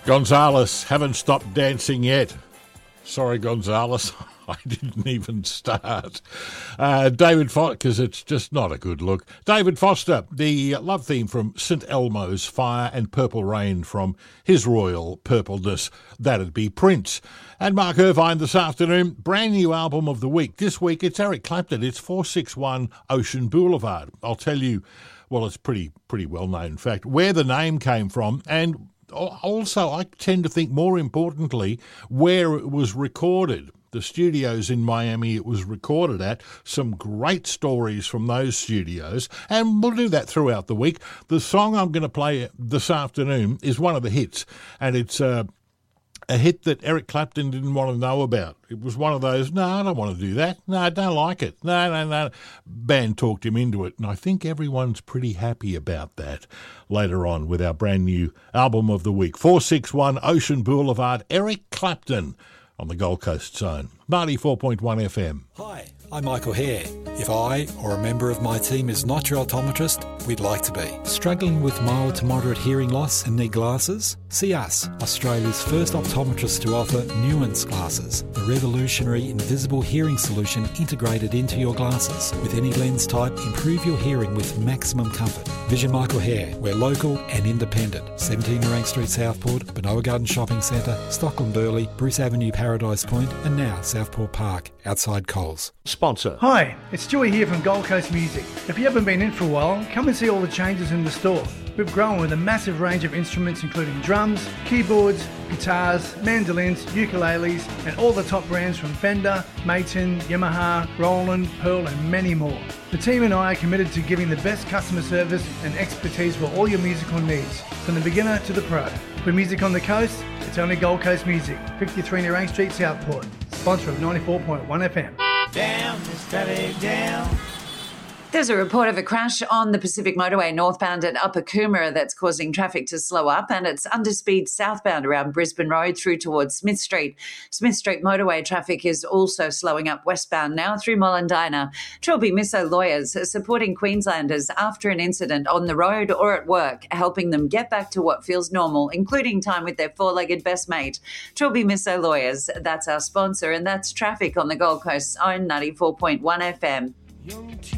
Gonzalez, haven't stopped dancing yet. Sorry, Gonzalez, I didn't even start. David Foster, because it's just not a good look. David Foster, the love theme from St Elmo's Fire, and Purple Rain from His Royal Purpleness. That'd be Prince. And Mark Irvine this afternoon, brand new album of the week. This week it's Eric Clapton. It's 461 Ocean Boulevard. I'll tell you, well, it's pretty well known, in fact, where the name came from, and also I tend to think more importantly where it was recorded. The studios in Miami it was recorded at, some great stories from those studios, and we'll do that throughout the week. The song I'm going to play this afternoon is one of the hits, and it's a hit that Eric Clapton didn't want to know about. It was one of those, no, I don't want to do that. No, I don't like it. No. Band talked him into it, and I think everyone's pretty happy about that. Later on with our brand new album of the week, 461 Ocean Boulevard, Eric Clapton on the Gold Coast Zone, 94.1 FM. Hi, I'm Michael Hare. If I or a member of my team is not your optometrist, we'd like to be. Struggling with mild to moderate hearing loss and need glasses? See us, Australia's first optometrist to offer Nuance glasses, the revolutionary invisible hearing solution integrated into your glasses. With any lens type, improve your hearing with maximum comfort. Vision Michael Hare. We're local and independent. 17 Narang Street, Southport, Benoa Garden Shopping Centre, Stockland Burleigh, Bruce Avenue, Paradise Point, and now Southport Park, outside Coles. Sponsor. Hi, it's Stewie here from Gold Coast Music. If you haven't been in for a while, come and see all the changes in the store. We've grown with a massive range of instruments including drums, keyboards, guitars, mandolins, ukuleles, and all the top brands from Fender, Maton, Yamaha, Roland, Pearl, and many more. The team and I are committed to giving the best customer service and expertise for all your musical needs, from the beginner to the pro. For music on the coast, it's only Gold Coast Music, 53 Nerang Street, Southport. Sponsor of 94.1 FM. Down, steady down. There's a report of a crash on the Pacific Motorway northbound at Upper Coomera that's causing traffic to slow up, and it's underspeed southbound around Brisbane Road through towards Smith Street. Smith Street Motorway traffic is also slowing up westbound now through Mollendina. Trilby Misso lawyers are supporting Queenslanders after an incident on the road or at work, helping them get back to what feels normal, including time with their four-legged best mate. Trilby Misso lawyers, that's our sponsor, and that's traffic on the Gold Coast's own 94.1 FM.